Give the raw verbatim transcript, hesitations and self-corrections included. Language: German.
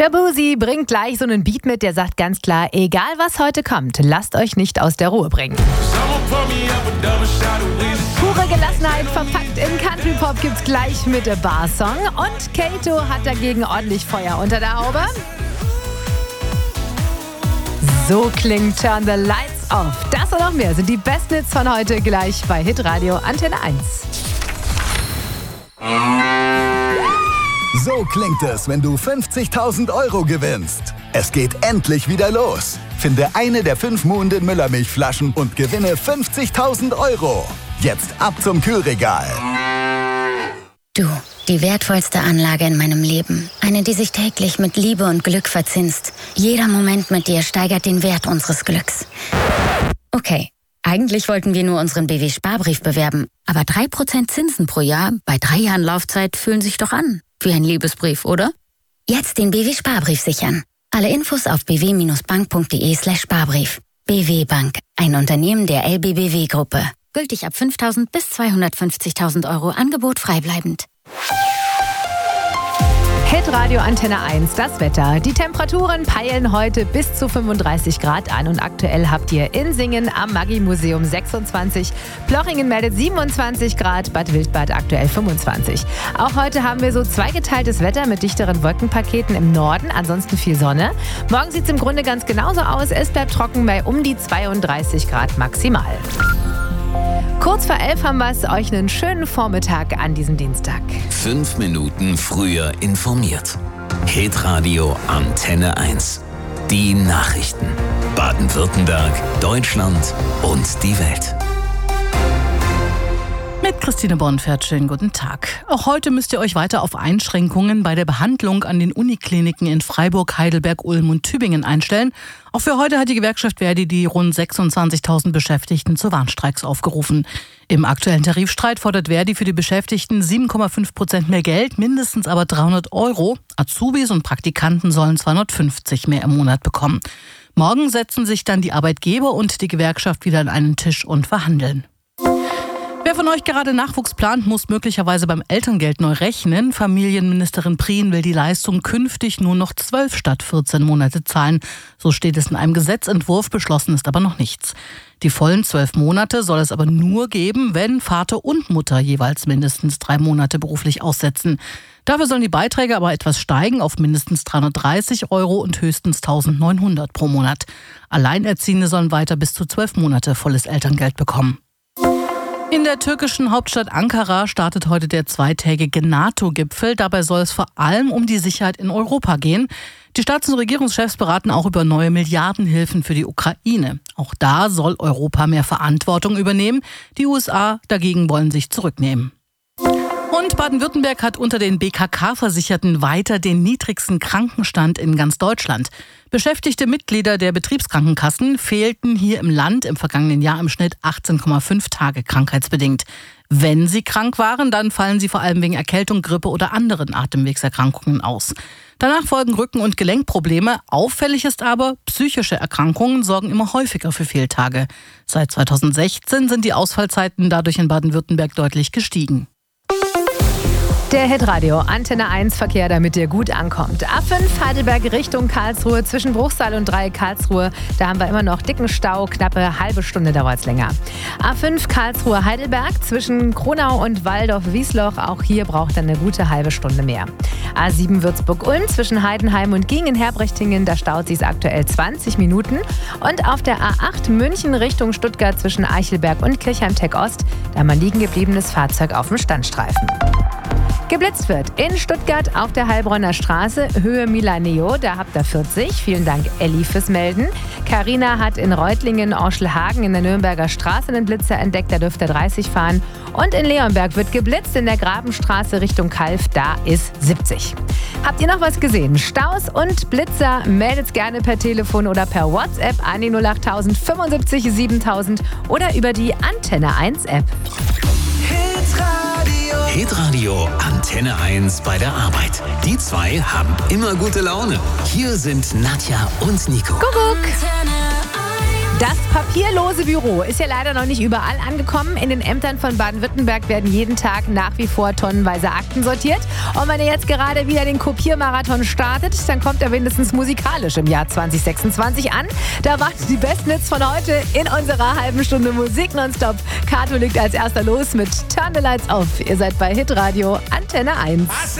Shaboozey bringt gleich so einen Beat mit, der sagt ganz klar, egal was heute kommt, lasst euch nicht aus der Ruhe bringen. Pure Gelassenheit verpackt in Country-Pop gibt's gleich mit der Bar-Song. Und Kato hat dagegen ordentlich Feuer unter der Haube. So klingt Turn the Lights Off. Das und noch mehr sind die besten Hits von heute gleich bei Hitradio Antenne eins. So klingt es, wenn du fünfzigtausend Euro gewinnst. Es geht endlich wieder los. Finde eine der fünf Muhnden Müllermilchflaschen und gewinne fünfzigtausend Euro. Jetzt ab zum Kühlregal. Du, die wertvollste Anlage in meinem Leben. Eine, die sich täglich mit Liebe und Glück verzinst. Jeder Moment mit dir steigert den Wert unseres Glücks. Okay, eigentlich wollten wir nur unseren B W-Sparbrief bewerben. Aber drei Prozent Zinsen pro Jahr bei drei Jahren Laufzeit fühlen sich doch an. Wie ein Liebesbrief, oder? Jetzt den B W-Sparbrief sichern. Alle Infos auf b w bank punkt d e slash Sparbrief. B W Bank, ein Unternehmen der L B B W-Gruppe. Gültig ab fünftausend bis zweihundertfünfzigtausend Euro, Angebot freibleibend. Hitradio Antenne eins, das Wetter. Die Temperaturen peilen heute bis zu fünfunddreißig Grad an und aktuell habt ihr in Singen am Maggi-Museum sechsundzwanzig, Plochingen meldet siebenundzwanzig Grad, Bad Wildbad aktuell fünfundzwanzig. Auch heute haben wir so zweigeteiltes Wetter mit dichteren Wolkenpaketen im Norden, ansonsten viel Sonne. Morgen sieht es im Grunde ganz genauso aus, es bleibt trocken bei um die zweiunddreißig Grad maximal. Kurz vor elf haben wir es euch einen schönen Vormittag an diesem Dienstag. Fünf Minuten früher informiert. Hitradio Antenne eins. Die Nachrichten. Baden-Württemberg, Deutschland und die Welt. Mit Christine Bornfeld, schönen guten Tag. Auch heute müsst ihr euch weiter auf Einschränkungen bei der Behandlung an den Unikliniken in Freiburg, Heidelberg, Ulm und Tübingen einstellen. Auch für heute hat die Gewerkschaft Verdi die rund sechsundzwanzigtausend Beschäftigten zu Warnstreiks aufgerufen. Im aktuellen Tarifstreit fordert Verdi für die Beschäftigten sieben Komma fünf Prozent mehr Geld, mindestens aber dreihundert Euro. Azubis und Praktikanten sollen zweihundertfünfzig mehr im Monat bekommen. Morgen setzen sich dann die Arbeitgeber und die Gewerkschaft wieder an einen Tisch und verhandeln. Wer von euch gerade Nachwuchs plant, muss möglicherweise beim Elterngeld neu rechnen. Familienministerin Prien will die Leistung künftig nur noch zwölf statt vierzehn Monate zahlen. So steht es in einem Gesetzentwurf, beschlossen ist aber noch nichts. Die vollen zwölf Monate soll es aber nur geben, wenn Vater und Mutter jeweils mindestens drei Monate beruflich aussetzen. Dafür sollen die Beiträge aber etwas steigen auf mindestens dreihundertdreißig Euro und höchstens eintausendneunhundert pro Monat. Alleinerziehende sollen weiter bis zu zwölf Monate volles Elterngeld bekommen. In der türkischen Hauptstadt Ankara startet heute der zweitägige NATO-Gipfel. Dabei soll es vor allem um die Sicherheit in Europa gehen. Die Staats- und Regierungschefs beraten auch über neue Milliardenhilfen für die Ukraine. Auch da soll Europa mehr Verantwortung übernehmen. Die U S A dagegen wollen sich zurücknehmen. Und Baden-Württemberg hat unter den B K K-Versicherten weiter den niedrigsten Krankenstand in ganz Deutschland. Beschäftigte Mitglieder der Betriebskrankenkassen fehlten hier im Land im vergangenen Jahr im Schnitt achtzehn Komma fünf Tage krankheitsbedingt. Wenn sie krank waren, dann fallen sie vor allem wegen Erkältung, Grippe oder anderen Atemwegserkrankungen aus. Danach folgen Rücken- und Gelenkprobleme. Auffällig ist aber, psychische Erkrankungen sorgen immer häufiger für Fehltage. Seit zweitausendsechzehn sind die Ausfallzeiten dadurch in Baden-Württemberg deutlich gestiegen. Der Hitradio Antenne eins Verkehr, damit ihr gut ankommt. A fünf Heidelberg Richtung Karlsruhe, zwischen Bruchsal und Dreieck Karlsruhe. Da haben wir immer noch dicken Stau, knappe halbe Stunde dauert es länger. A fünf Karlsruhe Heidelberg, zwischen Kronau und Waldorf-Wiesloch. Auch hier braucht er eine gute halbe Stunde mehr. A sieben Würzburg-Ulm, zwischen Heidenheim und Gingen-Herbrechtingen. Da staut sich aktuell zwanzig Minuten. Und auf der A acht München Richtung Stuttgart, zwischen Eichelberg und Kirchheim-Tech-Ost. Da haben wir ein liegen gebliebenes Fahrzeug auf dem Standstreifen. Geblitzt wird in Stuttgart auf der Heilbronner Straße, Höhe Milaneo, da habt ihr vierzig. Vielen Dank, Elli, fürs Melden. Carina hat in Reutlingen, Orschelhagen in der Nürnberger Straße einen Blitzer entdeckt, da dürft ihr dreißig fahren. Und in Leonberg wird geblitzt in der Grabenstraße Richtung Kalf, da ist siebzig. Habt ihr noch was gesehen? Staus und Blitzer, meldet's gerne per Telefon oder per WhatsApp an die null acht null null fünfundsiebzig siebentausend oder über die Antenne eins App. Hitradio Antenne eins bei der Arbeit. Die zwei haben immer gute Laune. Hier sind Nadja und Nico. Kuckuck. Das papierlose Büro ist ja leider noch nicht überall angekommen. In den Ämtern von Baden-Württemberg werden jeden Tag nach wie vor tonnenweise Akten sortiert. Und wenn ihr jetzt gerade wieder den Kopiermarathon startet, dann kommt er mindestens musikalisch im Jahr zwanzig sechsundzwanzig an. Da warten die besten Hits von heute in unserer halben Stunde Musik nonstop. Kato legt als erster los mit Turn the Lights Off. Ihr seid bei Hitradio Antenne eins.